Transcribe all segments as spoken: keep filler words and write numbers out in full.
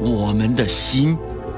我们的心。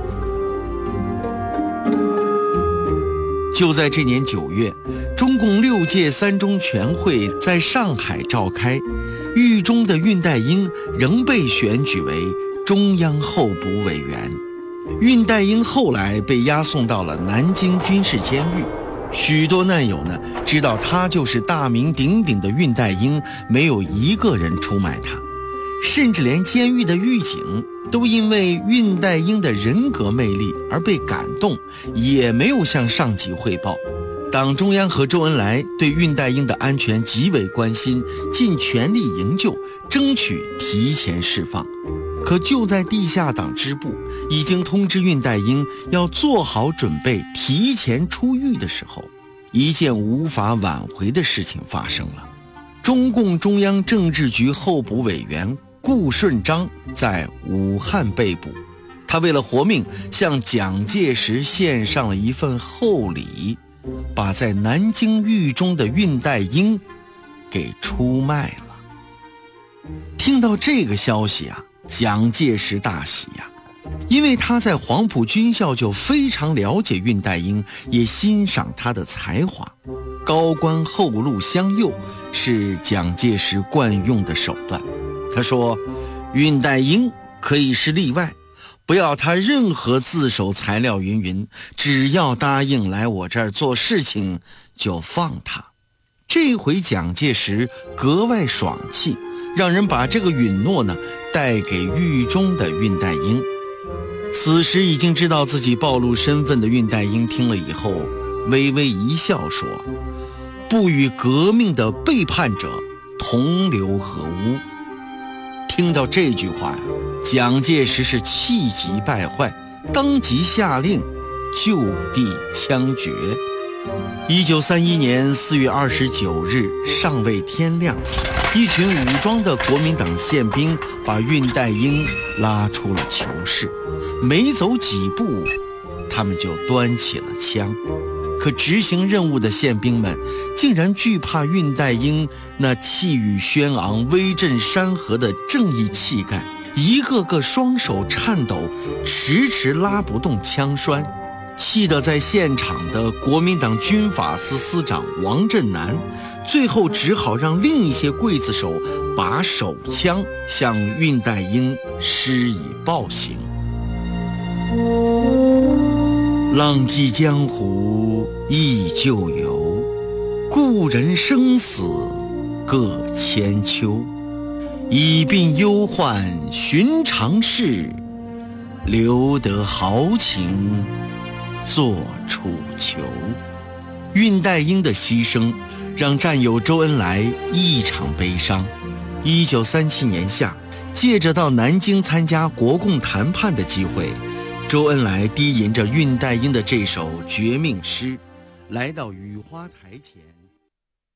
就在这年九月，中共六届三中全会在上海召开，狱中的恽代英仍被选举为中央候补委员。恽代英后来被押送到了南京军事监狱，许多难友呢知道他就是大名鼎鼎的恽代英，没有一个人出卖他，甚至连监狱的狱警都因为恽代英的人格魅力而被感动，也没有向上级汇报。党中央和周恩来对恽代英的安全极为关心，尽全力营救，争取提前释放。可就在地下党支部已经通知恽代英要做好准备提前出狱的时候，一件无法挽回的事情发生了。中共中央政治局候补委员顾顺章在武汉被捕，他为了活命向蒋介石献上了一份厚礼，把在南京狱中的恽代英给出卖了。听到这个消息啊，蒋介石大喜呀、啊，因为他在黄埔军校就非常了解恽代英，也欣赏他的才华。高官厚禄相诱是蒋介石惯用的手段。他说，恽代英可以是例外，不要他任何自首材料云云，只要答应来我这儿做事情就放他。这回蒋介石格外爽气，让人把这个允诺呢带给狱中的恽代英。此时已经知道自己暴露身份的恽代英听了以后微微一笑说，不与革命的背叛者同流合污。听到这句话呀，蒋介石是气急败坏，当即下令就地枪决。一九三一年四月二十九日尚未天亮，一群武装的国民党宪兵把恽代英拉出了囚室，没走几步他们就端起了枪。可执行任务的宪兵们竟然惧怕恽代英那气宇轩昂、威震山河的正义气概，一个个双手颤抖，迟迟拉不动枪栓。气得在现场的国民党军法司司长王震南最后只好让另一些刽子手把手枪向恽代英施以暴行。浪迹江湖忆旧游，故人生死各千秋。已鬓忧患寻常事，留得豪情作楚囚。恽代英的牺牲让战友周恩来异常悲伤。一九三七年夏，借着到南京参加国共谈判的机会，周恩来低吟着恽代英的这首绝命诗，来到雨花台前。